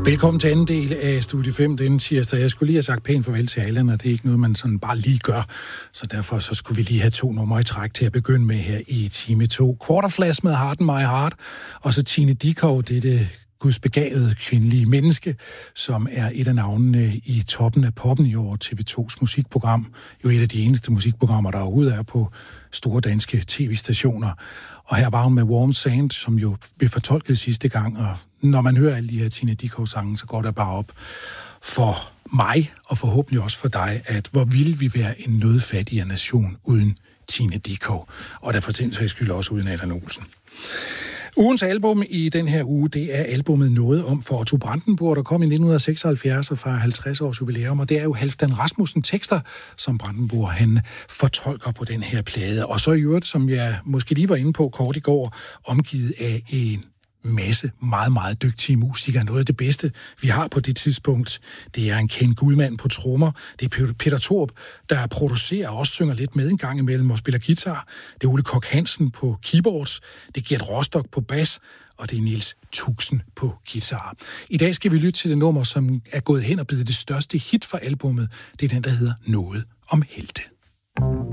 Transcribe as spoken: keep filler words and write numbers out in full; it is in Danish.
Velkommen til anden del af Studie fem denne tirsdag. Jeg skulle lige have sagt pænt farvel til Allan, og det er ikke noget, man sådan bare lige gør. Så derfor så skulle vi lige have to numre i træk til at begynde med her i time to. Quarterflash med Heart in My Heart, og så Tine Dickow, det er det gudsbegavede kvindelige menneske, som er et af navnene i toppen af poppen i år, T V tos musikprogram. Jo et af de eneste musikprogrammer, der overhovedet er på store danske tv-stationer. Og her var hun med Warm Sand, som jo blev fortolket sidste gang, og når man hører alle de her Tine Dickow-sange, så går der bare op for mig, og forhåbentlig også for dig, at hvor ville vi være en nødfattigere nation uden Tine Dickow, og derfor til sags skyld også uden Allan Olsen. Ugens album i den her uge, det er albumet Noget om for Otto Brandenburg, der kom i nitten seksoghalvfjerds og fejrer halvtreds års jubilæum, og det er jo Halfdan Rasmussen tekster, som Brandenburg han fortolker på den her plade. Og så i øvrigt, som jeg måske lige var inde på kort i går, omgivet af en masse meget, meget dygtige musikere. Noget af det bedste, vi har på det tidspunkt, det er en Ken Gudman på trommer, det er Peter Thorup, der producerer og også synger lidt med en gang imellem og spiller guitar. Det er Ole Kock Hansen på keyboards, det er Gert Rostock på bas, og det er Niels Tuxen på guitar. I dag skal vi lytte til det nummer, som er gået hen og blevet det største hit for albummet. Det er den, der hedder Noget om helte.